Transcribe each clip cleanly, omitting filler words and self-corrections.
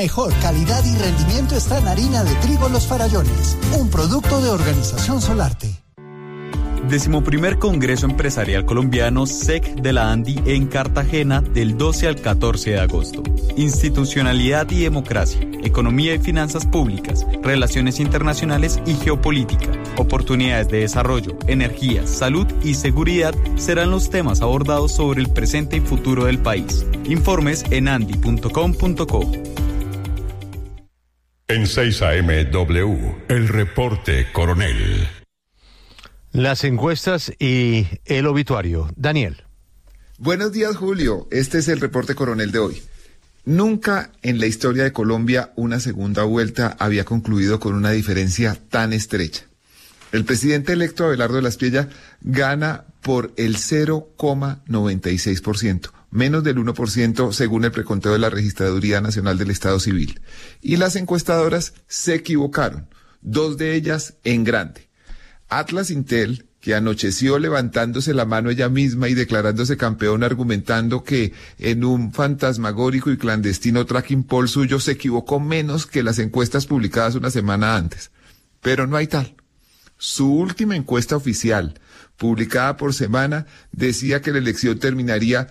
Mejor calidad y rendimiento está en harina de trigo Los Farallones, un producto de Organización Solarte. 11º Congreso Empresarial Colombiano SEC de la ANDI en Cartagena del 12 al 14 de agosto. Institucionalidad y democracia, economía y finanzas públicas, relaciones internacionales y geopolítica, oportunidades de desarrollo, energía, salud y seguridad serán los temas abordados sobre el presente y futuro del país. Informes en andi.com.co. En 6 AM.W, el reporte Coronel. Las encuestas y el obituario. Daniel. Buenos días, Julio. Este es el reporte Coronel de hoy. Nunca en la historia de Colombia una segunda vuelta había concluido con una diferencia tan estrecha. El presidente electo Abelardo de la Espriella gana por el 0,96%, menos del 1% según el preconteo de la Registraduría Nacional del Estado Civil. Y las encuestadoras se equivocaron, 2 de ellas en grande. Atlas Intel, que anocheció levantándose la mano ella misma y declarándose campeón, argumentando que en un fantasmagórico y clandestino tracking poll suyo se equivocó menos que las encuestas publicadas una semana antes. Pero no hay tal. Su última encuesta oficial, publicada por semana, decía que la elección terminaría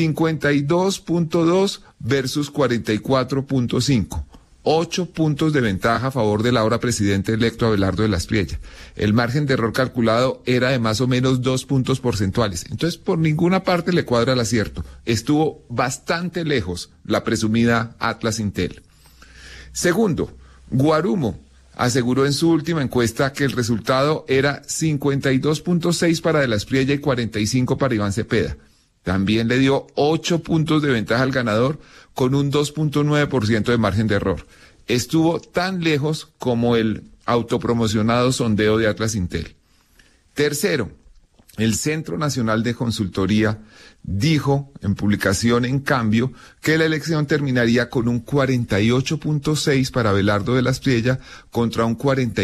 52.2 versus 44.5. 8 puntos de ventaja a favor del ahora presidente electo Abelardo de la Espriella. El margen de error calculado era de más o menos 2 puntos porcentuales. Entonces, por ninguna parte le cuadra el acierto. Estuvo bastante lejos la presumida Atlas Intel. Segundo, Guarumo aseguró en su última encuesta que el resultado era 52.6 para de la Espriella y 45 para Iván Cepeda. También le dio 8 puntos de ventaja al ganador con un 2.9% de margen de error. Estuvo tan lejos como el autopromocionado sondeo de Atlas Intel. Tercero, el Centro Nacional de Consultoría dijo en publicación, en cambio, que la elección terminaría con un 48.6 para Abelardo de la Espriella contra un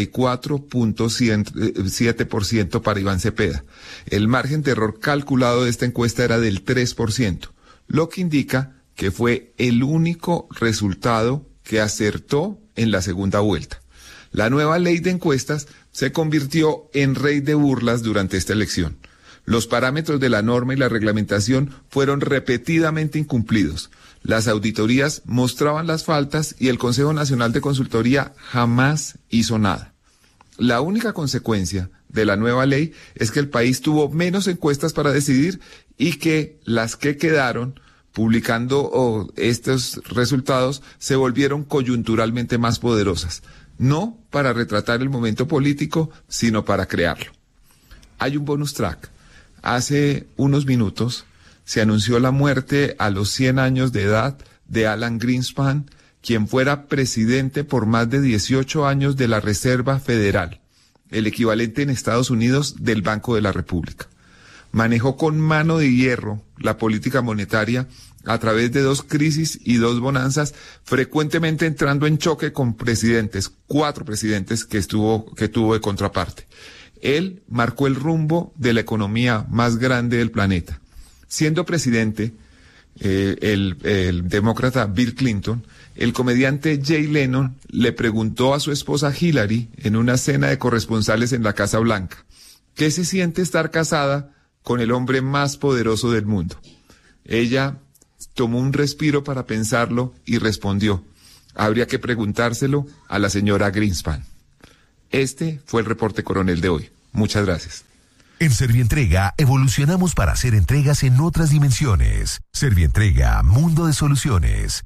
44.7% para Iván Cepeda. El margen de error calculado de esta encuesta era del 3%, lo que indica que fue el único resultado que acertó en la segunda vuelta. La nueva ley de encuestas se convirtió en rey de burlas durante esta elección. Los parámetros de la norma y la reglamentación fueron repetidamente incumplidos. Las auditorías mostraban las faltas y el Consejo Nacional de Consultoría jamás hizo nada. La única consecuencia de la nueva ley es que el país tuvo menos encuestas para decidir y que las que quedaron publicando estos resultados se volvieron coyunturalmente más poderosas, no para retratar el momento político, sino para crearlo. Hay un bonus track. Hace unos minutos se anunció la muerte a los 100 años de edad de Alan Greenspan, quien fuera presidente por más de 18 años de la Reserva Federal, el equivalente en Estados Unidos del Banco de la República. Manejó con mano de hierro la política monetaria a través de 2 crisis y 2 bonanzas, frecuentemente entrando en choque con 4 presidentes que tuvo de contraparte. Él marcó el rumbo de la economía más grande del planeta. Siendo presidente, el demócrata Bill Clinton, el comediante Jay Leno le preguntó a su esposa Hillary en una cena de corresponsales en la Casa Blanca, ¿qué se siente estar casada con el hombre más poderoso del mundo? Ella tomó un respiro para pensarlo y respondió, habría que preguntárselo a la señora Greenspan. Este fue el reporte Coronel de hoy. Muchas gracias. En Servientrega evolucionamos para hacer entregas en otras dimensiones. Servientrega, mundo de soluciones.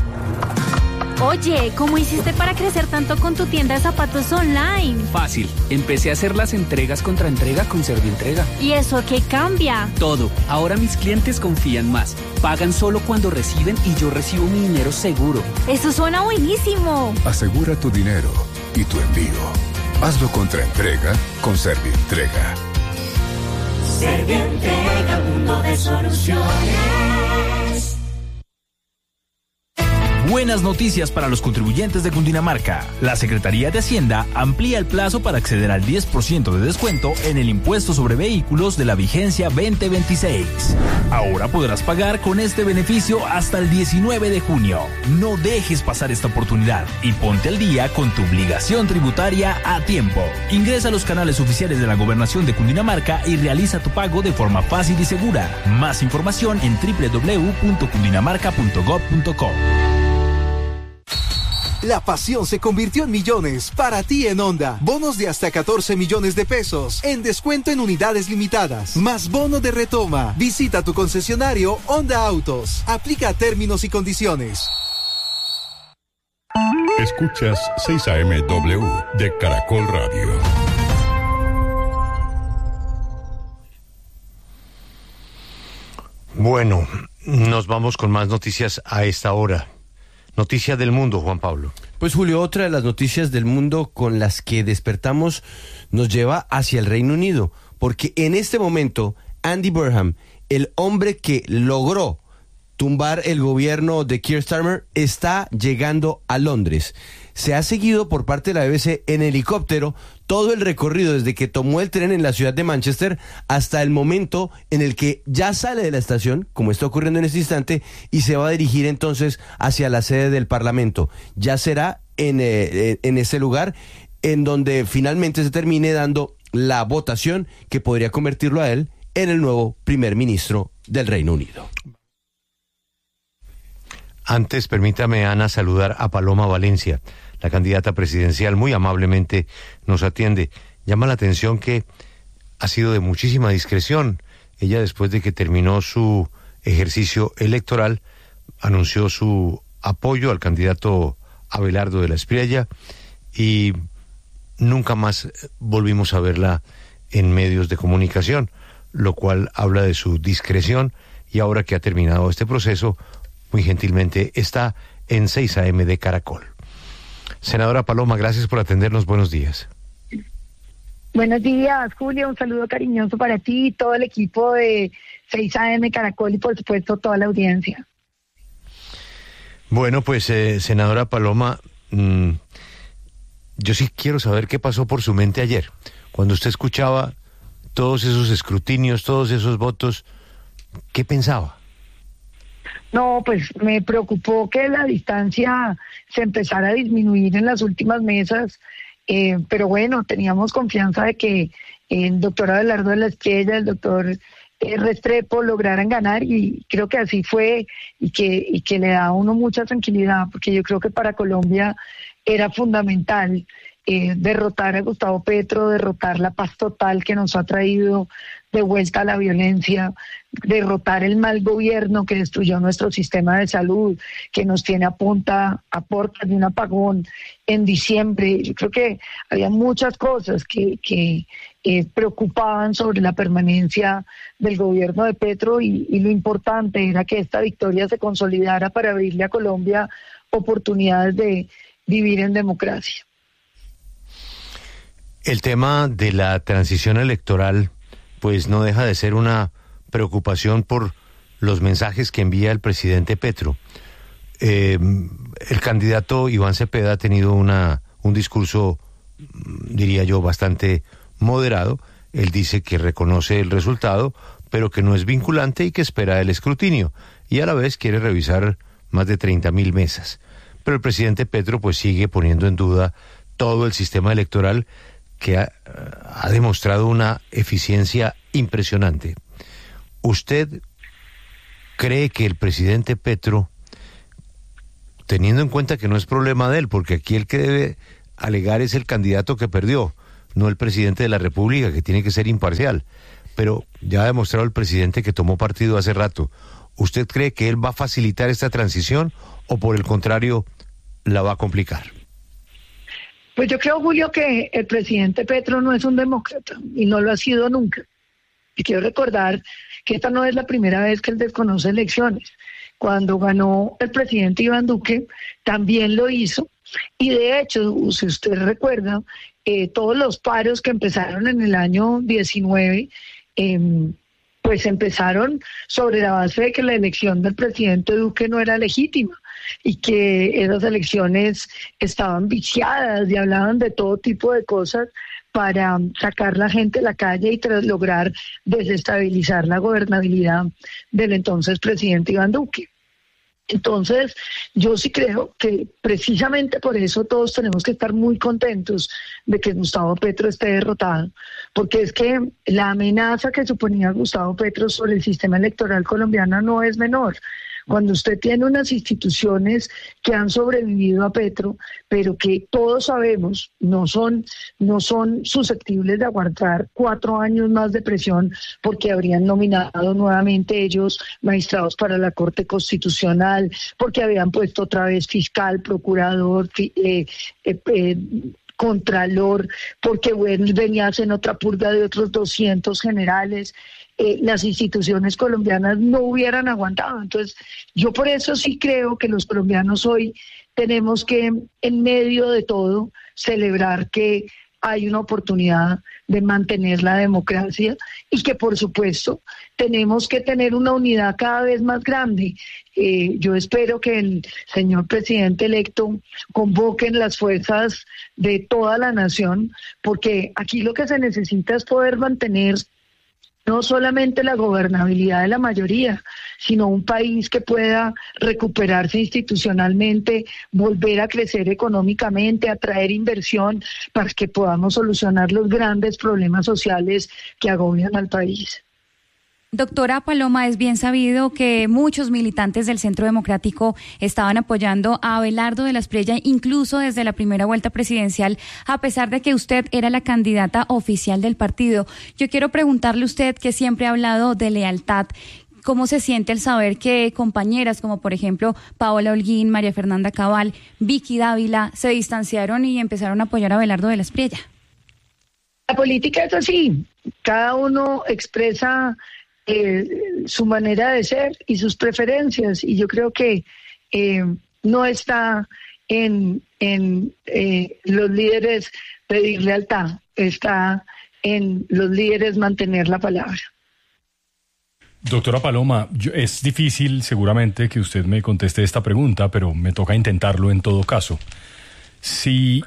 Oye, ¿cómo hiciste para crecer tanto con tu tienda de zapatos online? Fácil, empecé a hacer las entregas contra entrega con Servientrega. ¿Y eso qué cambia? Todo, ahora mis clientes confían más. Pagan solo cuando reciben y yo recibo mi dinero seguro. ¡Eso suena buenísimo! Asegura tu dinero y tu envío. Hazlo contra entrega con Servientrega. Servientrega, mundo de soluciones. Buenas noticias para los contribuyentes de Cundinamarca. La Secretaría de Hacienda amplía el plazo para acceder al 10% de descuento en el impuesto sobre vehículos de la vigencia 2026. Ahora podrás pagar con este beneficio hasta el 19 de junio. No dejes pasar esta oportunidad y ponte al día con tu obligación tributaria a tiempo. Ingresa a los canales oficiales de la Gobernación de Cundinamarca y realiza tu pago de forma fácil y segura. Más información en www.cundinamarca.gov.co. La pasión se convirtió en millones para ti en Honda. Bonos de hasta 14 millones de pesos en descuento en unidades limitadas. Más bono de retoma. Visita tu concesionario Honda Autos. Aplica términos y condiciones. Escuchas 6 AM-W de Caracol Radio. Bueno, nos vamos con más noticias a esta hora. Noticias del mundo, Juan Pablo. Pues Julio, otra de las noticias del mundo con las que despertamos nos lleva hacia el Reino Unido, porque en este momento Andy Burnham, el hombre que logró tumbar el gobierno de Keir Starmer, está llegando a Londres. Se ha seguido por parte de la BBC en helicóptero todo el recorrido desde que tomó el tren en la ciudad de Manchester hasta el momento en el que ya sale de la estación, como está ocurriendo en este instante, y se va a dirigir entonces hacia la sede del Parlamento. Ya será en ese lugar en donde finalmente se termine dando la votación que podría convertirlo a él en el nuevo primer ministro del Reino Unido. Antes, permítame, Ana, saludar a Paloma Valencia, la candidata presidencial. Muy amablemente nos atiende. Llama la atención que ha sido de muchísima discreción. Ella, después de que terminó su ejercicio electoral, anunció su apoyo al candidato Abelardo de la Espriella y nunca más volvimos a verla en medios de comunicación, lo cual habla de su discreción, y ahora que ha terminado este proceso, muy gentilmente está en 6 AM de Caracol. Senadora Paloma, gracias por atendernos. Buenos días. Buenos días, Julio. Un saludo cariñoso para ti y todo el equipo de 6 AM Caracol y, por supuesto, toda la audiencia. Bueno, pues, senadora Paloma, yo sí quiero saber qué pasó por su mente ayer, cuando usted escuchaba todos esos escrutinios, todos esos votos. ¿Qué pensaba? No, pues me preocupó que la distancia se empezara a disminuir en las últimas mesas, pero bueno, teníamos confianza de que el doctor Abelardo de la Espriella, el doctor Restrepo lograran ganar, y creo que así fue, y que le da a uno mucha tranquilidad, porque yo creo que para Colombia era fundamental derrotar a Gustavo Petro, derrotar la paz total que nos ha traído de vuelta a la violencia, derrotar el mal gobierno que destruyó nuestro sistema de salud, que nos tiene a puertas de un apagón en diciembre. Yo creo que había muchas cosas que preocupaban sobre la permanencia del gobierno de Petro, y lo importante era que esta victoria se consolidara para abrirle a Colombia oportunidades de vivir en democracia. El tema de la transición electoral pues no deja de ser una preocupación por los mensajes que envía el presidente Petro. El candidato Iván Cepeda ha tenido un discurso, diría yo, bastante moderado. Él dice que reconoce el resultado, pero que no es vinculante y que espera el escrutinio, y a la vez quiere revisar más de 30.000 mesas. Pero el presidente Petro pues sigue poniendo en duda todo el sistema electoral, que ha demostrado una eficiencia impresionante. ¿Usted cree que el presidente Petro, teniendo en cuenta que no es problema de él, porque aquí el que debe alegar es el candidato que perdió, no el presidente de la República, que tiene que ser imparcial, pero ya ha demostrado el presidente que tomó partido hace rato, ¿usted cree que él va a facilitar esta transición o por el contrario la va a complicar? Pues yo creo, Julio, que el presidente Petro no es un demócrata y no lo ha sido nunca. Y quiero recordar que esta no es la primera vez que él desconoce elecciones. Cuando ganó el presidente Iván Duque, también lo hizo. Y de hecho, si usted recuerda, todos los paros que empezaron en el año 19, pues empezaron sobre la base de que la elección del presidente Duque no era legítima. y que esas elecciones estaban viciadas y hablaban de todo tipo de cosas para sacar la gente a la calle y tras lograr desestabilizar la gobernabilidad del entonces presidente Iván Duque. Entonces, yo sí creo que precisamente por eso todos tenemos que estar muy contentos de que Gustavo Petro esté derrotado, porque es que la amenaza que suponía Gustavo Petro sobre el sistema electoral colombiano no es menor. Cuando usted tiene unas instituciones que han sobrevivido a Petro, pero que todos sabemos no son susceptibles de aguantar 4 años más de presión porque habrían nominado nuevamente ellos magistrados para la Corte Constitucional, porque habían puesto otra vez fiscal, procurador, contralor, porque venías en otra purga de otros 200 generales. Las instituciones colombianas no hubieran aguantado. Entonces, yo por eso sí creo que los colombianos hoy tenemos que, en medio de todo, celebrar que hay una oportunidad de mantener la democracia y que, por supuesto, tenemos que tener una unidad cada vez más grande. Yo espero que el señor presidente electo convoque las fuerzas de toda la nación, porque aquí lo que se necesita es poder mantener no solamente la gobernabilidad de la mayoría, sino un país que pueda recuperarse institucionalmente, volver a crecer económicamente, atraer inversión para que podamos solucionar los grandes problemas sociales que agobian al país. Doctora Paloma, es bien sabido que muchos militantes del Centro Democrático estaban apoyando a Abelardo de la Espriella, incluso desde la primera vuelta presidencial, a pesar de que usted era la candidata oficial del partido. Yo quiero preguntarle a usted, que siempre ha hablado de lealtad, ¿cómo se siente el saber que compañeras como, por ejemplo, Paola Holguín, María Fernanda Cabal, Vicky Dávila, se distanciaron y empezaron a apoyar a Abelardo de la Espriella? La política es así, cada uno expresa su manera de ser y sus preferencias, y yo creo que no está en los líderes pedir lealtad, está en los líderes mantener la palabra. Doctora Paloma, es difícil seguramente que usted me conteste esta pregunta, pero me toca intentarlo en todo caso. Si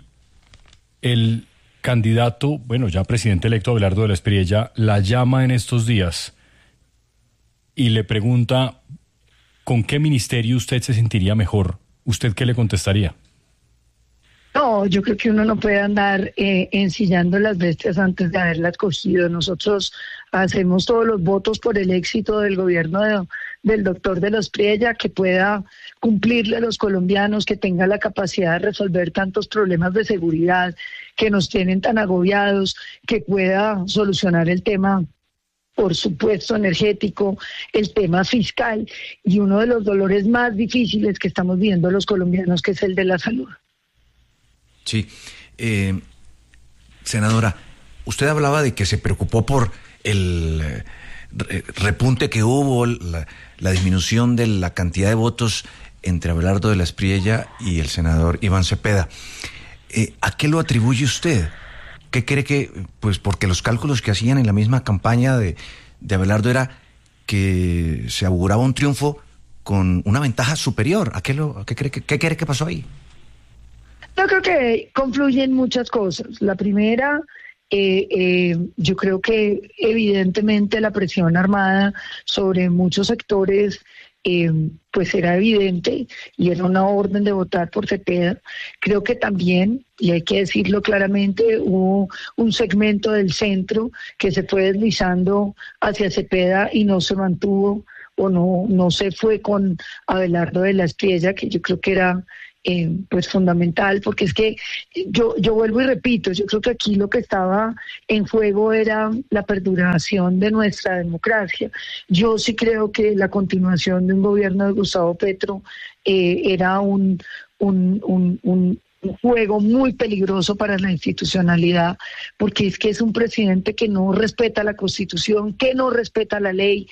el candidato, bueno, ya presidente electo Abelardo de la Espriella, la llama en estos días y le pregunta ¿con qué ministerio usted se sentiría mejor? ¿Usted qué le contestaría? No, yo creo que uno no puede andar ensillando las bestias antes de haberlas cogido. Nosotros hacemos todos los votos por el éxito del gobierno del doctor de la Espriella, que pueda cumplirle a los colombianos, que tenga la capacidad de resolver tantos problemas de seguridad que nos tienen tan agobiados, que pueda solucionar el tema, por supuesto, energético, el tema fiscal y uno de los dolores más difíciles que estamos viendo los colombianos, que es el de la salud. Sí. Senadora, usted hablaba de que se preocupó por el repunte que hubo, la disminución de la cantidad de votos entre Abelardo de la Espriella y el senador Iván Cepeda. ¿A qué lo atribuye usted? ¿Qué cree que, pues porque los cálculos que hacían en la misma campaña de Abelardo era que se auguraba un triunfo con una ventaja superior? ¿Qué cree que pasó ahí? Yo creo que confluyen muchas cosas. La primera, yo creo que evidentemente la presión armada sobre muchos sectores pues era evidente y era una orden de votar por Cepeda. Creo que también, y hay que decirlo claramente, hubo un segmento del centro que se fue deslizando hacia Cepeda y no se mantuvo o no se fue con Abelardo de la Espriella, que yo creo que era pues fundamental, porque es que yo vuelvo y repito, yo creo que aquí lo que estaba en juego era la perduración de nuestra democracia. Yo sí creo que la continuación de un gobierno de Gustavo Petro era un juego muy peligroso para la institucionalidad, porque es que es un presidente que no respeta la Constitución, que no respeta la ley,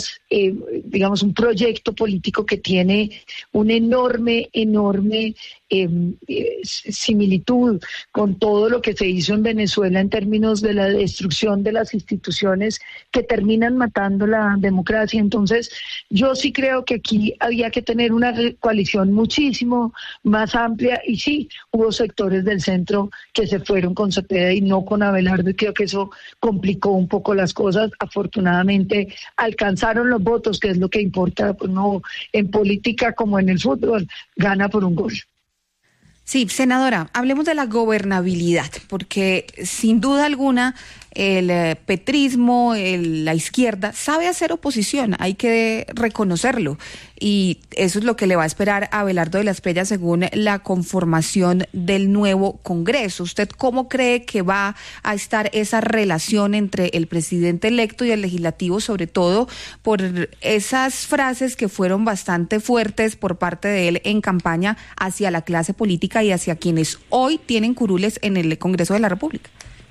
digamos, un proyecto político que tiene un enorme similitud con todo lo que se hizo en Venezuela en términos de la destrucción de las instituciones que terminan matando la democracia. Entonces, yo sí creo que aquí había que tener una coalición muchísimo más amplia, y sí, hubo sectores del centro que se fueron con Cepeda y no con Abelardo, y creo que eso complicó un poco las cosas. Afortunadamente alcanzaron los votos, que es lo que importa, pues no, en política como en el fútbol, gana por un gol. Sí, senadora, hablemos de la gobernabilidad, porque sin duda alguna el petrismo, la izquierda, sabe hacer oposición, hay que reconocerlo, y eso es lo que le va a esperar a Abelardo de la Espriella según la conformación del nuevo Congreso. ¿Usted cómo cree que va a estar esa relación entre el presidente electo y el legislativo, sobre todo por esas frases que fueron bastante fuertes por parte de él en campaña hacia la clase política y hacia quienes hoy tienen curules en el Congreso de la República?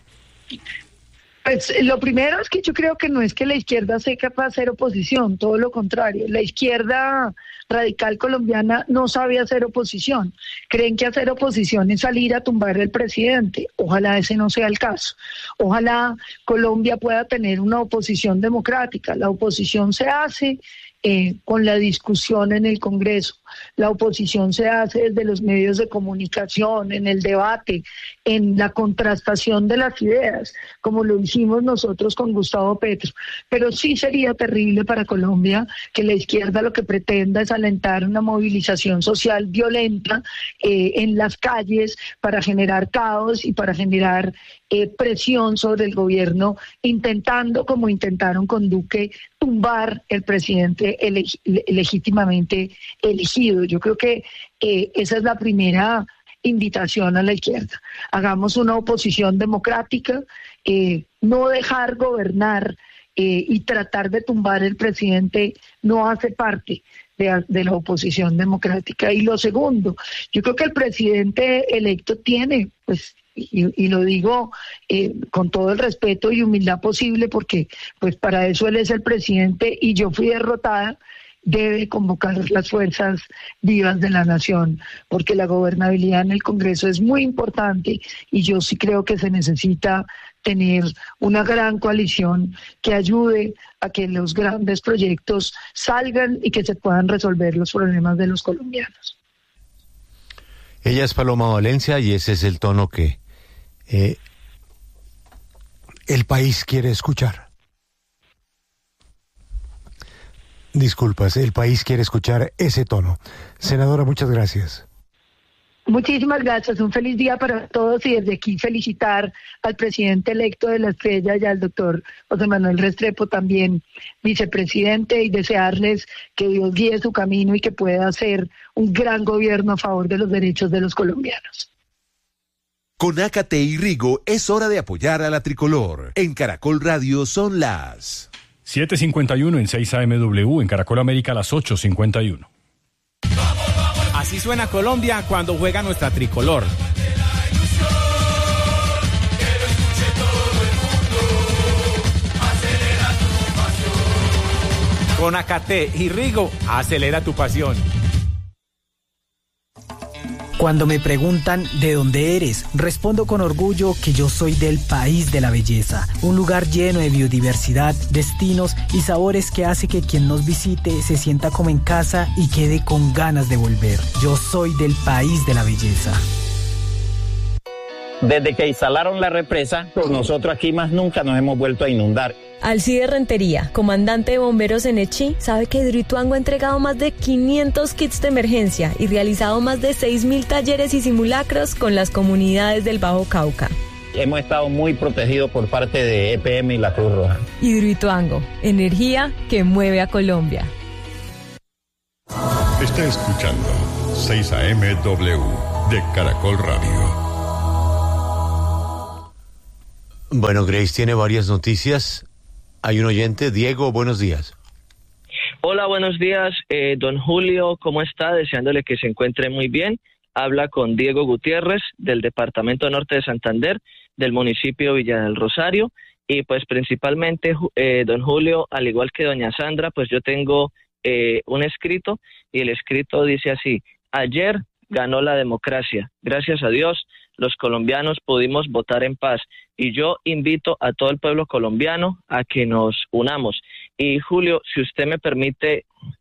Pues lo primero es que yo creo que no es que la izquierda sea capaz de hacer oposición, todo lo contrario. La izquierda radical colombiana no sabe hacer oposición. Creen que hacer oposición es salir a tumbar al presidente. Ojalá ese no sea el caso. Ojalá Colombia pueda tener una oposición democrática. La oposición se hace con la discusión en el Congreso. La oposición se hace desde los medios de comunicación, en el debate, en la contrastación de las ideas, como lo hicimos nosotros con Gustavo Petro. Pero sí sería terrible para Colombia que la izquierda lo que pretenda es alentar una movilización social violenta en las calles para generar caos y para generar presión sobre el gobierno, intentando, como intentaron con Duque, tumbar el presidente legítimamente elegido. Yo creo que esa es la primera invitación a la izquierda. Hagamos una oposición democrática, no dejar gobernar y tratar de tumbar el presidente no hace parte de la oposición democrática. Y lo segundo, yo creo que el presidente electo tiene, pues, y lo digo con todo el respeto y humildad posible, porque pues para eso él es el presidente y yo fui derrotada, debe convocar las fuerzas vivas de la nación, porque la gobernabilidad en el Congreso es muy importante y yo sí creo que se necesita tener una gran coalición que ayude a que los grandes proyectos salgan y que se puedan resolver los problemas de los colombianos. Ella es Paloma Valencia y ese es el tono que el país quiere escuchar. Disculpas, el país quiere escuchar ese tono. Senadora, muchas gracias. Muchísimas gracias, un feliz día para todos y desde aquí felicitar al presidente electo de la Espriella y al doctor José Manuel Restrepo, también vicepresidente, y desearles que Dios guíe su camino y que pueda hacer un gran gobierno a favor de los derechos de los colombianos. Con Ácate y Rigo es hora de apoyar a la tricolor. En Caracol Radio son las 7:51 en 6 AMW, en Caracol América a las 8:51. Así suena Colombia cuando juega nuestra tricolor. Con Ácate y Rigo, acelera tu pasión. Cuando me preguntan de dónde eres, respondo con orgullo que yo soy del país de la belleza, un lugar lleno de biodiversidad, destinos y sabores que hace que quien nos visite se sienta como en casa y quede con ganas de volver. Yo soy del país de la belleza. Desde que instalaron la represa, nosotros aquí más nunca nos hemos vuelto a inundar. Alcide Rentería, comandante de bomberos en Echí, sabe que Hidroituango ha entregado más de 500 kits de emergencia y realizado más de 6.000 talleres y simulacros con las comunidades del Bajo Cauca. Hemos estado muy protegidos por parte de EPM y la Cruz Roja. Hidroituango, energía que mueve a Colombia. Está escuchando 6 AMW de Caracol Radio. Bueno, Grace tiene varias noticias. Hay un oyente. Diego, buenos días. Hola, buenos días, don Julio, ¿cómo está? Deseándole que se encuentre muy bien. Habla con Diego Gutiérrez, del Departamento Norte de Santander, del municipio Villa del Rosario. Y pues principalmente, don Julio, al igual que doña Sandra, pues yo tengo un escrito, y el escrito dice así: ayer ganó la democracia. Gracias a Dios, los colombianos pudimos votar en paz. Y yo invito a todo el pueblo colombiano a que nos unamos. Y Julio, si usted me permite